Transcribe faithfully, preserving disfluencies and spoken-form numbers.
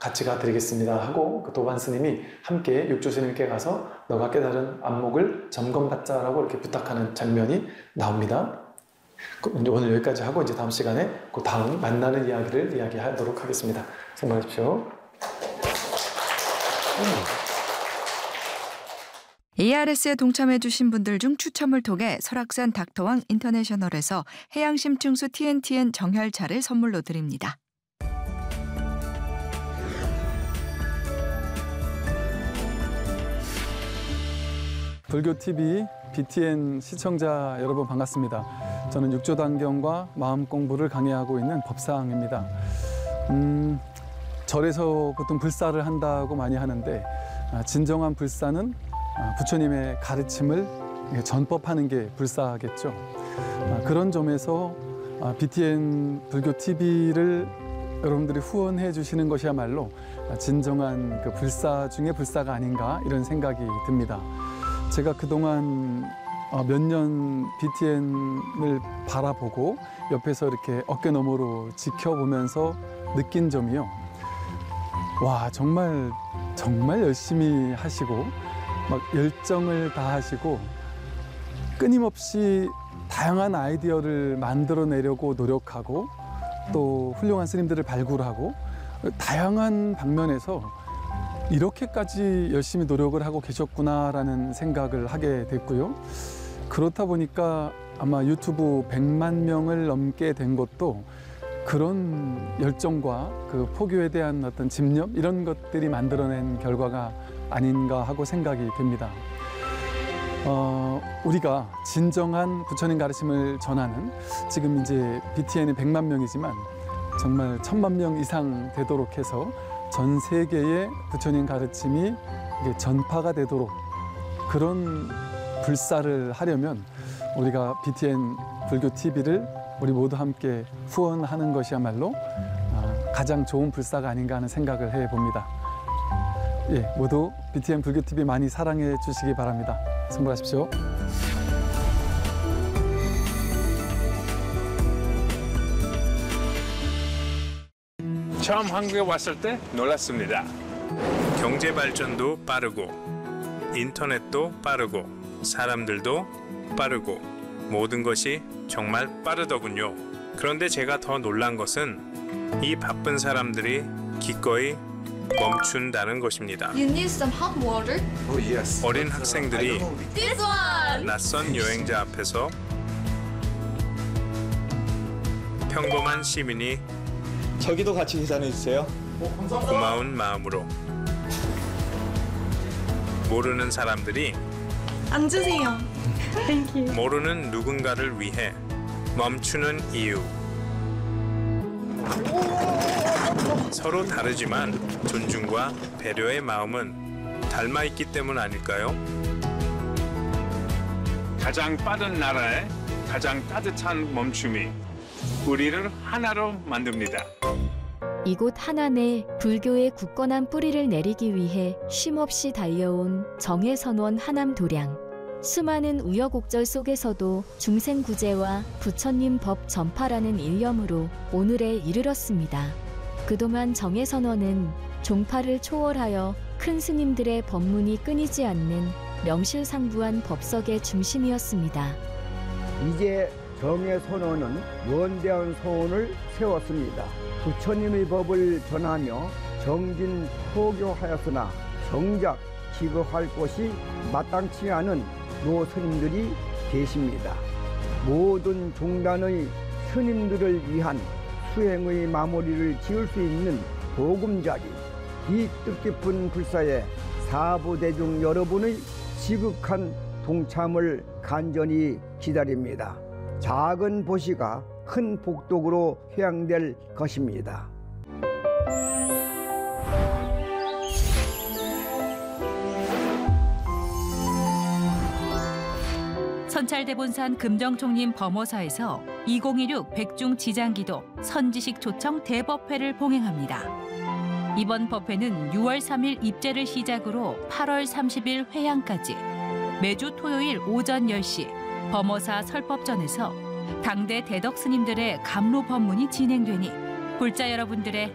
같이 가드리겠습니다 하고 그 도반 스님이 함께 육조 스님께 가서 너가 깨달은 안목을 점검받자라고 이렇게 부탁하는 장면이 나옵니다. 오늘 여기까지 하고 이제 다음 시간에 그 다음 만나는 이야기를 이야기하도록 하겠습니다. 선물하십시오. 에이알에스에 동참해주신 분들 중 추첨을 통해 설악산 닥터왕 인터내셔널에서 해양심층수 티엔티엔 정혈차를 선물로 드립니다. 불교티비 비티엔 시청자 여러분 반갑습니다. 저는 육조단경과 마음공부를 강의하고 있는 법상입니다. 음, 절에서 보통 불사를 한다고 많이 하는데 진정한 불사는 부처님의 가르침을 전법하는 게 불사겠죠. 그런 점에서 비티엔 불교티비를 여러분들이 후원해 주시는 것이야말로 진정한 그 불사 중에 불사가 아닌가 이런 생각이 듭니다. 제가 그동안 몇 년 비티엔을 바라보고 옆에서 이렇게 어깨너머로 지켜보면서 느낀 점이요. 와, 정말 정말 열심히 하시고 막 열정을 다하시고 끊임없이 다양한 아이디어를 만들어내려고 노력하고 또 훌륭한 스님들을 발굴하고 다양한 방면에서 이렇게까지 열심히 노력을 하고 계셨구나라는 생각을 하게 됐고요. 그렇다 보니까 아마 유튜브 백만 명을 넘게 된 것도 그런 열정과 그 포교에 대한 어떤 집념 이런 것들이 만들어낸 결과가 아닌가 하고 생각이 됩니다. 어, 우리가 진정한 부처님 가르침을 전하는 지금 이제 비티엔이 백만 명이지만 정말 천만 명 이상 되도록 해서 전 세계의 부처님 가르침이 전파가 되도록 그런 불사를 하려면 우리가 비티엔 불교티비를 우리 모두 함께 후원하는 것이야말로 가장 좋은 불사가 아닌가 하는 생각을 해봅니다. 예, 모두 비티엔 불교티비 많이 사랑해 주시기 바랍니다. 선물하십시오. 처음 한국에 왔을 때 놀랐습니다. 경제 발전도 빠르고 인터넷도 빠르고 사람들도 빠르고 모든 것이 정말 빠르더군요. 그런데 제가 더 놀란 것은 이 바쁜 사람들이 기꺼이 멈춘다는 것입니다. You need some hot water? Oh, yes. 어린 학생들이 This one! 낯선 여행자 앞에서 평범한 시민이 저기도 같이 계산해 주세요. 고마운 마음으로 모르는 사람들이 앉으세요. Thank you. 모르는 누군가를 위해 멈추는 이유. 서로 다르지만 존중과 배려의 마음은 닮아있기 때문 아닐까요? 가장 빠른 나라의 가장 따뜻한 멈춤이 우리를 하나로 만듭니다. 이곳 하남에 불교의 굳건한 뿌리를 내리기 위해 쉼없이 달려온 정해선원 하남도량. 수많은 우여곡절 속에서도 중생구제와 부처님 법 전파라는 일념으로 오늘에 이르렀습니다. 그동안 정해선원은 종파를 초월하여 큰 스님들의 법문이 끊이지 않는 명실상부한 법석의 중심이었습니다. 이제 정해선원은 원대한 소원을 세웠습니다. 부처님의 법을 전하며 정진 포교하였으나 정작 기거할 곳이 마땅치 않은 노스님들이 계십니다. 모든 종단의 스님들을 위한 수행의 마무리를 지을 수 있는 보금자리, 이 뜻깊은 불사에 사부대중 여러분의 지극한 동참을 간절히 기다립니다. 작은 보시가 큰 복덕으로 회양될 것입니다. 선찰대본산 금정총림 범어사에서 이천십육 백중지장기도 선지식 초청 대법회를 봉행합니다. 이번 법회는 유월 삼일 입제를 시작으로 팔월 삼십일 회향까지 매주 토요일 오전 열 시 범어사 설법전에서 당대 대덕 스님들의 감로 법문이 진행되니 불자 여러분들의